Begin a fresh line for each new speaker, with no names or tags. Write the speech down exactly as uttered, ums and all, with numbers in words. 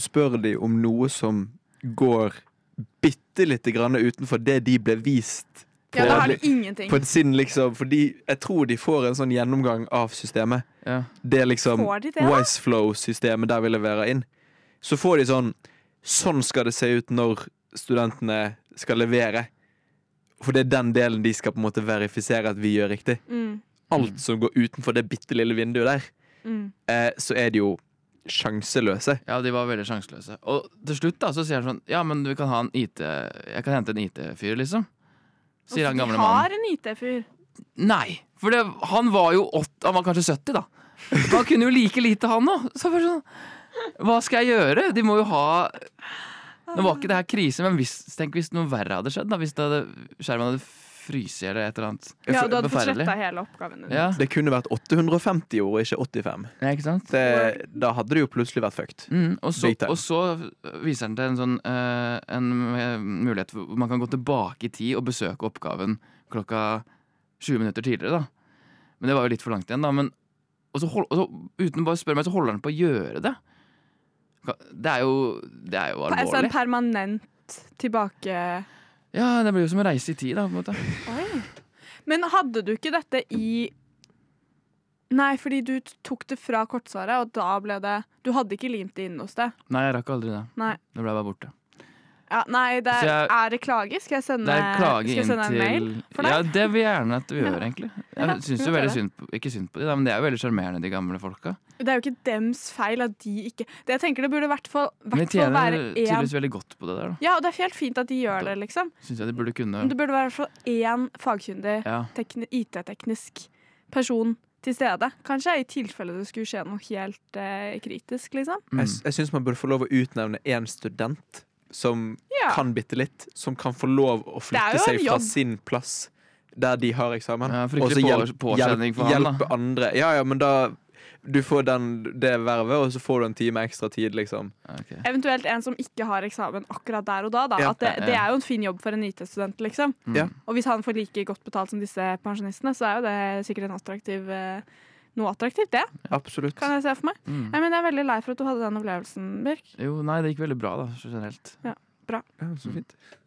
spør de om noe som går bitte litt grann utenfor det de ble vist på,
Ja, da har de ingenting.
på sin liksom, fordi jeg tror de får en sånn gjennomgang av systemet.
Ja.
Det er liksom
Får de det, da?
Wiseflow-systemet der vi leverer inn. Så får de sånn, sånn skal det se ut når studentene skal levere. For det er den delen de skal på en måte verifisere at vi gjør riktig.
Mm.
Alt som går utenfor det bitte lille vinduet der,
Mm.
eh, så er det jo sjanseløse.
Ja, de var veldig sjanseløse. Og til slutt da, så sier han sånn, ja, men vi kan ha en I T, jeg kan hente en I T-fyr, liksom. Sier han gamle
De har
mannen.
en I T-fyr.
Nei, for det, han var jo åtte, han var kanskje sytti da. Han kunne jo like lite han nå. Så bare sånn, hva skal jeg gjøre? De må jo ha... Nå var ikke det her krise, men hvis, tenk hvis noe verre hadde skjedd da, hvis det hadde, skjermen hadde fryset eller et eller annet.
Ja, du hadde fått
Forferdelig.
sletta hele oppgaven.
Ja,
Det kunne vært åtte hundre og femti ord, ikke åttifem.
ja, ikke sant?
Det, da hadde det jo plutselig vært fucked.
Mm, og, så,
Big time.
og så viser han til en sånn eh, en eh, mulighet hvor man kan gå tilbake i tid og besøke oppgaven klokka tjue minutter tidligere da. Men det var jo litt for langt igjen da. Men, og, så hold, og så uten bare å spørre meg, så holder han på å gjøre det. Det er jo, det er jo
Altså en
alvorlig.
permanent tilbake...
Ja, det blir jo som en reise i tid da, på en måte.
Oi. Men hadde du ikke dette i... Nei, fordi du tok det fra kortsvaret, og da ble det... Du hadde ikke limt det inn hos det.
Nei, jeg rakk aldri det.
Nei.
Det ble bare borte.
Ja, nei, det
Så
er,
jeg-
er det klage? Skal jeg sende,
Det er klage
skal jeg
inn
sende en mail
til...
for deg?
Ja, det vil jeg gjerne at du gjør,
Ja.
egentlig.
Ja,
Jeg synes
vi
jo
må
veldig
gjøre
synd på, ikke synd på de, da, men det er jo veldig charmerende, de gamle folka.
Det er jo ikke dems feil at de ikke... Det jeg tenker det burde i hvert fall,
Men de
hvert fall
tjener
være en...
tydeligvis veldig godt på det der, da.
Ja, og det er helt fint at de gjør det, liksom.
Synes jeg de burde kunne...
Men det burde være i hvert fall én fagkyndig
Ja,
tekni- I T-teknisk person til stede. Kanskje i tilfelle det skulle skje noe helt eh, kritisk, liksom.
mm.
Jeg, jeg synes man burde få lov å utnevne en student som
Ja.
kan bitte litt, som kan få lov å
Det er
flytte
jo en
seg fra
jobb.
sin plass der de har eksamen.
Ja,
Og
fryktelig
så
på,
hjelp-
påkjenning for han,
hjelpe
da.
andre. Ja, ja, men da du får den, det vervet, og så får du en time ekstra tid, liksom.
Ok.
Eventuelt en som ikke har eksamen akkurat der og da. da.
Ja.
At det,
Ja, ja.
det er jo en fin jobb for en I T-student, liksom.
Mm.
Ja.
Og hvis han får like godt betalt som disse pensjonistene, så er jo det sikkert en attraktiv, eh, noe attraktivt, det.
Absolutt.
Kan jeg se for meg.
Mm.
Nei, men jeg er veldig lei for at du hadde den opplevelsen, Birk.
Jo, nei, det gikk veldig bra da, generelt.
Ja, så fint.